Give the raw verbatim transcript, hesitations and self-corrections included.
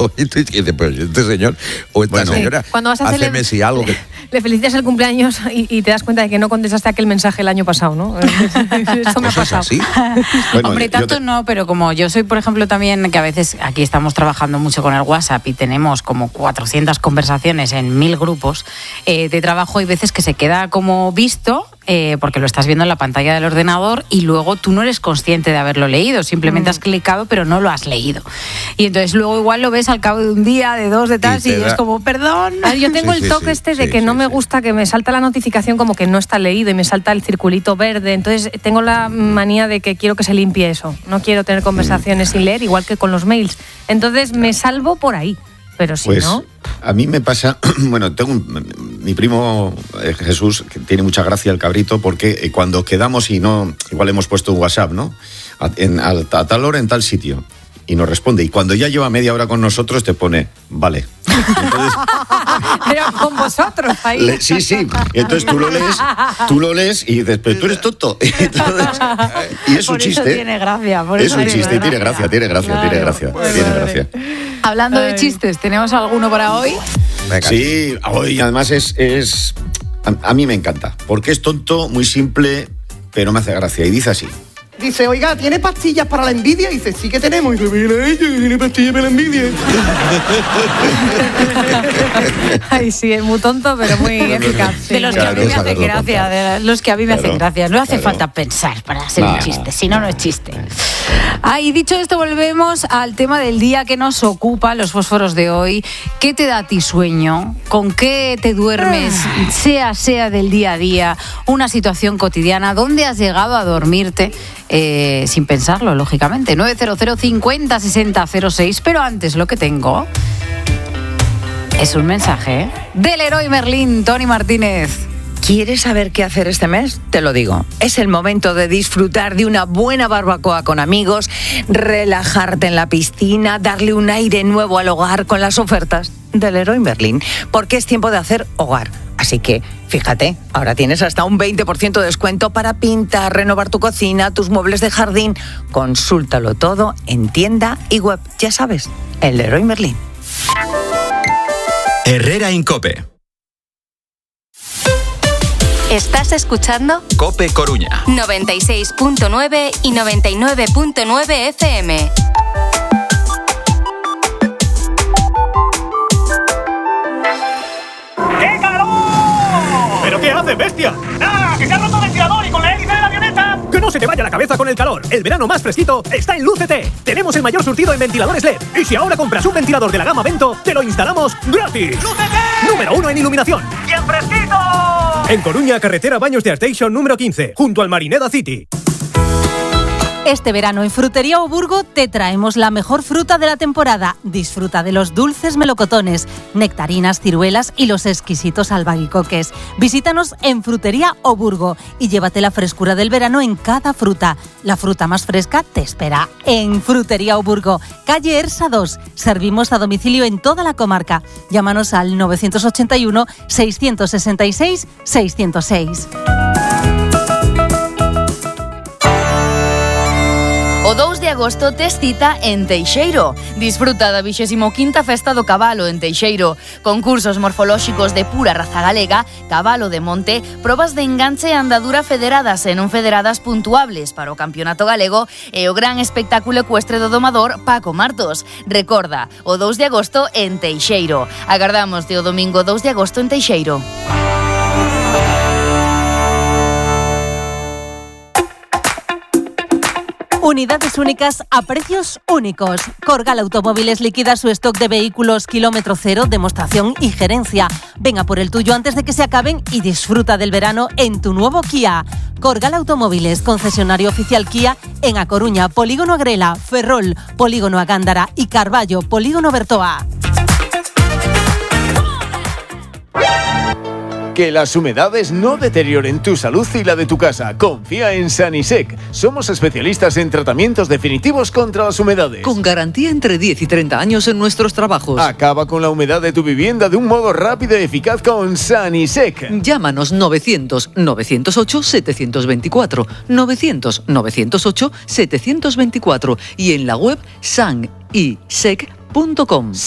foto y tú dices, pues este señor o esta bueno, señora, sí. Cuando vas a hace cele- Messi algo que... Le felicitas el cumpleaños y, y te das cuenta de que no contestaste aquel mensaje el año pasado, ¿no? Esto me ha pasado. ¿Así? Bueno, Hombre, tanto te... no, pero como yo soy, por ejemplo, también, que a veces aquí estamos trabajando mucho con el WhatsApp y tenemos como cuatrocientas conversaciones en mil grupos eh, de trabajo, hay veces que se queda como visto, eh, porque lo estás viendo en la pantalla del ordenador y luego tú no eres consciente de haberlo leído, simplemente mm. has clicado pero no lo has leído. Y entonces luego igual lo ves al cabo de un día, de dos, de tal, y, y da... es como, perdón. A ver, yo tengo sí, el toque sí, este de sí, que sí, no me gusta que me salta la notificación como que no está leído y me salta el circulito verde. Entonces tengo la manía de que quiero que se limpie eso. No quiero tener conversaciones mm. sin leer, igual que con los mails. Entonces me salvo por ahí. Pero si pues, no... A mí me pasa... Bueno, tengo un, mi primo eh, Jesús, que tiene mucha gracia el cabrito, porque eh, cuando quedamos y no... Igual hemos puesto un WhatsApp, ¿no? A, en, a, a tal hora en tal sitio. Y nos responde. Y cuando ya lleva media hora con nosotros te pone, vale. Entonces, pero con vosotros ahí. Le, sí, sí. Entonces tú lo lees, tú lo lees y dices, pero tú eres tonto. Entonces, y es por un chiste. Eso tiene gracia. Por es eso un tiene chiste y gracia. tiene gracia, tiene gracia, claro, tiene gracia, bueno, tiene vale. gracia. Hablando Ay. de chistes, ¿tenemos alguno para hoy? Venga. Sí, hoy además es... es a, a mí me encanta, porque es tonto, muy simple, pero me hace gracia. Y dice así. Dice, oiga, ¿tiene pastillas para la envidia? Y dice, sí que tenemos. Y dice, mira ella, tiene pastillas para la envidia. Ay, sí, es muy tonto, pero muy eficaz. Sí. De los Claro, que a mí me hacen gracia, tonta. de los que a mí me Claro, hacen gracia. No hace claro. falta pensar para hacer Nah. un chiste, si no, no es chiste. Ah, y dicho esto, volvemos al tema del día que nos ocupa, los fósforos de hoy. ¿Qué te da a ti sueño? ¿Con qué te duermes? Sea, sea del día a día, una situación cotidiana. ¿Dónde has llegado a dormirte? Eh, sin pensarlo, lógicamente. nueve cero cero cincuenta sesenta cero seis. Pero antes lo que tengo es un mensaje del Leroy Merlin, Tony Martínez. ¿Quieres saber qué hacer este mes? Te lo digo. Es el momento de disfrutar de una buena barbacoa con amigos, relajarte en la piscina, darle un aire nuevo al hogar con las ofertas del Leroy Merlin, porque es tiempo de hacer hogar. Así que, fíjate, ahora tienes hasta un veinte por ciento de descuento para pintar, renovar tu cocina, tus muebles de jardín. Consúltalo todo en tienda y web. Ya sabes, el Leroy Merlin. Herrera Incope. ¿Estás escuchando? Cope Coruña. noventa y seis punto nueve y noventa y nueve punto nueve F M. ¡Qué calor! ¿Pero qué haces, bestia? ¡Ah! ¡Que se ha roto el ventilador y con la hélice de la avioneta! ¡Que no se te vaya la cabeza con el calor! El verano más fresquito está en Lucete. Tenemos el mayor surtido en ventiladores L E D. Y si ahora compras un ventilador de la gama Vento, te lo instalamos gratis. ¡Lucete! Número uno en iluminación. ¡Y en fresquito! En Coruña, carretera Baños de Arteixo número quince, junto al Marineda City. Este verano en Frutería Oburgo te traemos la mejor fruta de la temporada. Disfruta de los dulces melocotones, nectarinas, ciruelas y los exquisitos albaricoques. Visítanos en Frutería Oburgo y llévate la frescura del verano en cada fruta. La fruta más fresca te espera en Frutería Oburgo, calle Ersa dos. Servimos a domicilio en toda la comarca. Llámanos al nueve ocho uno, seis seis seis, seis cero seis. O dous de agosto tes cita en Teixeiro. Disfruta da vixésimo quinta Festa do Cabalo en Teixeiro. Concursos morfolóxicos de pura raza galega, cabalo de monte, probas de enganche e andadura federadas e non federadas puntuables para o Campeonato Galego e o gran espectáculo ecuestre do domador Paco Martos. Recorda, o dous de agosto en Teixeiro. Agardamos de o domingo dous de agosto en Teixeiro. Unidades únicas a precios únicos. Corgal Automóviles liquida su stock de vehículos kilómetro cero, demostración y gerencia. Venga por el tuyo antes de que se acaben y disfruta del verano en tu nuevo Kia. Corgal Automóviles, concesionario oficial Kia en A Coruña, Polígono Agrela, Ferrol, Polígono a Gándara y Carballo, Polígono Bertoa. Que las humedades no deterioren tu salud y la de tu casa. Confía en Sanisec. Somos especialistas en tratamientos definitivos contra las humedades. Con garantía entre diez y treinta años en nuestros trabajos. Acaba con la humedad de tu vivienda de un modo rápido y eficaz con Sanisec. Llámanos novecientos, novecientos ocho, setecientos veinticuatro. novecientos, novecientos ocho, setecientos veinticuatro. Y en la web sanisec punto com.